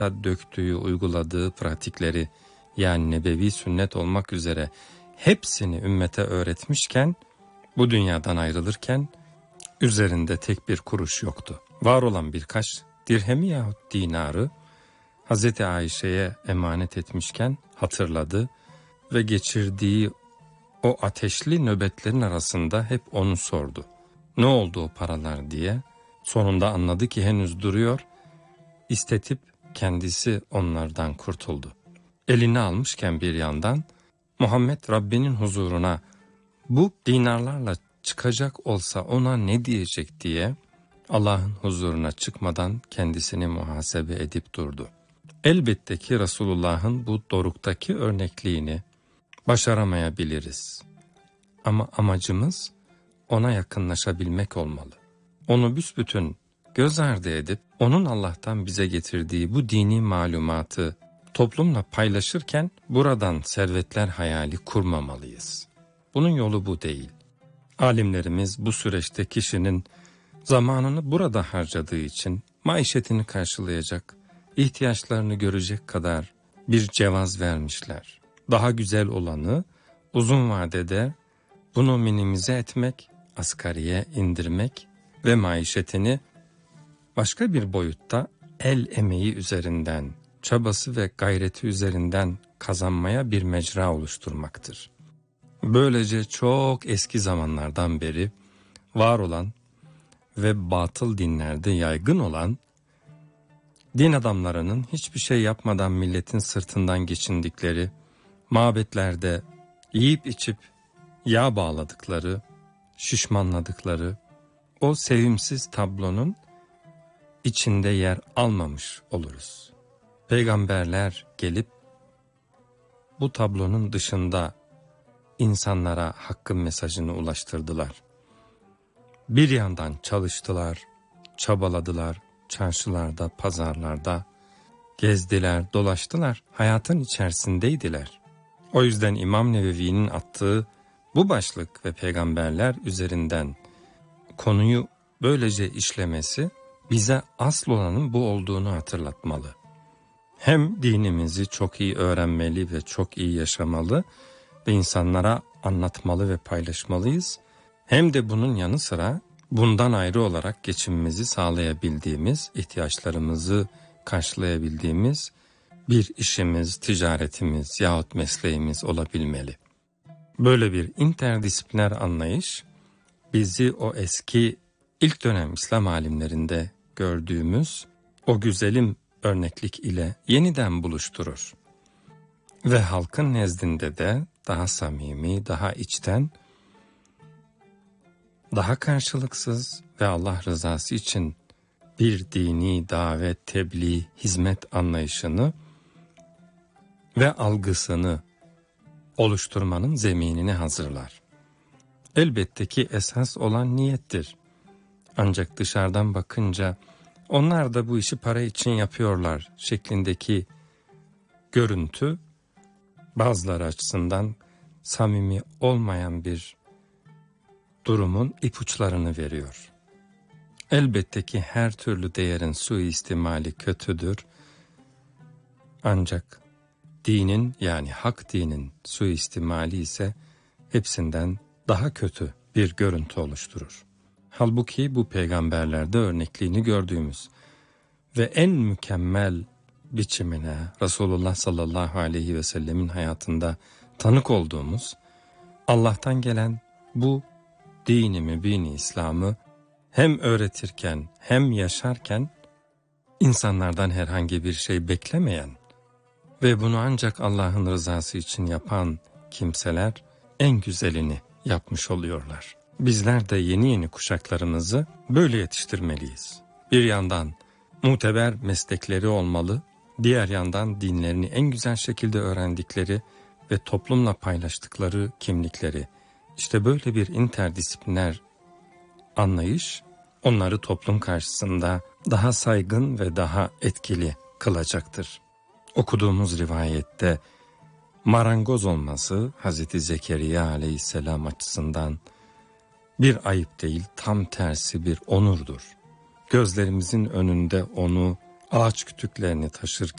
döktüğü, uyguladığı pratikleri, yani nebevi sünnet olmak üzere hepsini ümmete öğretmişken, bu dünyadan ayrılırken üzerinde tek bir kuruş yoktu. Var olan birkaç dirhemi yahut dinarı Hazreti Ayşe'ye emanet etmişken hatırladı ve geçirdiği o ateşli nöbetlerin arasında hep onu sordu. Ne oldu o paralar diye. Sonunda anladı ki henüz duruyor, istetip kendisi onlardan kurtuldu. Elini almışken bir yandan Muhammed Rabbinin huzuruna bu dinarlarla çıkacak olsa ona ne diyecek diye Allah'ın huzuruna çıkmadan kendisini muhasebe edip durdu. Elbette ki Resulullah'ın bu doruktaki örnekliğini başaramayabiliriz. Ama amacımız ona yakınlaşabilmek olmalı. Onu büsbütün göz ardı edip onun Allah'tan bize getirdiği bu dini malumatı toplumla paylaşırken buradan servetler hayali kurmamalıyız. Bunun yolu bu değil. Alimlerimiz bu süreçte kişinin zamanını burada harcadığı için maişetini karşılayacak, ihtiyaçlarını görecek kadar bir cevaz vermişler. Daha güzel olanı uzun vadede bunu minimize etmek, asgariye indirmek ve maişetini başka bir boyutta el emeği üzerinden, çabası ve gayreti üzerinden kazanmaya bir mecra oluşturmaktır. Böylece çok eski zamanlardan beri var olan ve batıl dinlerde yaygın olan din adamlarının hiçbir şey yapmadan milletin sırtından geçindikleri, mabetlerde yiyip içip yağ bağladıkları, şişmanladıkları o sevimsiz tablonun içinde yer almamış oluruz. Peygamberler gelip bu tablonun dışında insanlara hakkın mesajını ulaştırdılar. Bir yandan çalıştılar, çabaladılar, çarşılarda, pazarlarda gezdiler, dolaştılar, hayatın içerisindeydiler. O yüzden İmam Nevevi'nin attığı bu başlık ve peygamberler üzerinden konuyu böylece işlemesi bize asıl olanın bu olduğunu hatırlatmalı. Hem dinimizi çok iyi öğrenmeli ve çok iyi yaşamalı ve insanlara anlatmalı ve paylaşmalıyız. Hem de bunun yanı sıra bundan ayrı olarak geçimimizi sağlayabildiğimiz, ihtiyaçlarımızı karşılayabildiğimiz bir işimiz, ticaretimiz yahut mesleğimiz olabilmeli. Böyle bir interdisipliner anlayış bizi o eski ilk dönem İslam alimlerinde gördüğümüz o güzelim örneklik ile yeniden buluşturur. Ve halkın nezdinde de daha samimi, daha içten, daha karşılıksız ve Allah rızası için bir dini davet, tebliğ, hizmet anlayışını ve algısını oluşturmanın zeminini hazırlar. Elbette ki esas olan niyettir. Ancak dışarıdan bakınca onlar da bu işi para için yapıyorlar şeklindeki görüntü bazıları açısından samimi olmayan bir durumun ipuçlarını veriyor. Elbette ki her türlü değerin suistimali kötüdür. Ancak dinin, yani hak dinin suistimali ise hepsinden daha kötü bir görüntü oluşturur. Halbuki bu peygamberlerde örnekliğini gördüğümüz ve en mükemmel biçimine Resulullah sallallahu aleyhi ve sellemin hayatında tanık olduğumuz Allah'tan gelen bu dini mübini İslam'ı hem öğretirken hem yaşarken insanlardan herhangi bir şey beklemeyen ve bunu ancak Allah'ın rızası için yapan kimseler en güzelini yapmış oluyorlar. Bizler de yeni kuşaklarımızı böyle yetiştirmeliyiz. Bir yandan muteber meslekleri olmalı, diğer yandan dinlerini en güzel şekilde öğrendikleri ve toplumla paylaştıkları kimlikleri. İşte böyle bir interdisipliner anlayış onları toplum karşısında daha saygın ve daha etkili kılacaktır. Okuduğumuz rivayette marangoz olması Hazreti Zekeriya aleyhisselam açısından bir ayıp değil, tam tersi bir onurdur. Gözlerimizin önünde onu ağaç kütüklerini taşırken